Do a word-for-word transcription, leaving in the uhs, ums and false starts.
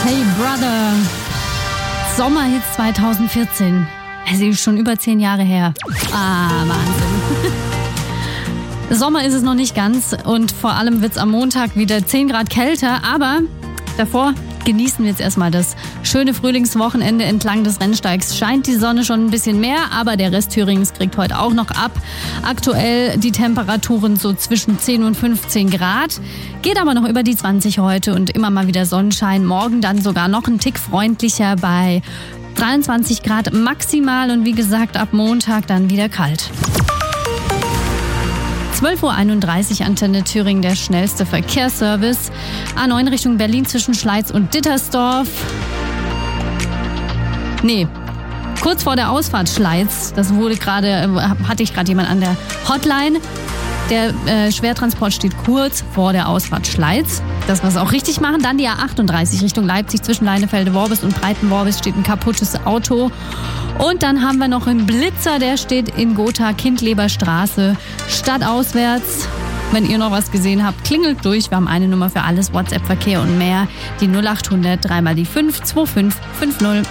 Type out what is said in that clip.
Hey Brother, Sommerhits zwanzig vierzehn. Es ist schon über zehn Jahre her. Ah, Wahnsinn. Sommer ist es noch nicht ganz und vor allem wird es am Montag wieder zehn Grad kälter, aber davor genießen wir jetzt erstmal das schöne Frühlingswochenende. Entlang des Rennsteigs scheint die Sonne schon ein bisschen mehr, aber der Rest Thüringens kriegt heute auch noch ab. Aktuell die Temperaturen so zwischen zehn und fünfzehn Grad. Geht aber noch über die zwanzig heute und immer mal wieder Sonnenschein. Morgen dann sogar noch ein Tick freundlicher bei dreiundzwanzig Grad maximal und wie gesagt ab Montag dann wieder kalt. zwölf Uhr einunddreißig, Antenne Thüringen, der schnellste Verkehrsservice. A neun Richtung Berlin zwischen Schleiz und Dittersdorf. Nee, kurz vor der Ausfahrt Schleiz. Das wurde gerade, hatte ich gerade jemand an der Hotline. Der äh, Schwertransport steht kurz vor der Ausfahrt Schleiz. Das, was wir auch richtig machen. Dann die A achtunddreißig Richtung Leipzig zwischen Leinefelde-Worbis und Breitenworbis steht ein kaputtes Auto. Und dann haben wir noch einen Blitzer, der steht in Gotha, Kindleberstraße, stadtauswärts. Wenn ihr noch was gesehen habt, klingelt durch. Wir haben eine Nummer für alles, WhatsApp-Verkehr und mehr. Die null acht hundert, dreimal die fünf, zwei fünf fünf null.